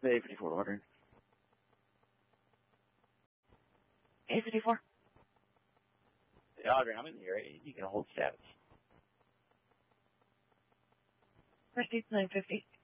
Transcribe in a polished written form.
The 54 ordering. 854. Audrey, I'm in the area. You can hold status. Proceed 950.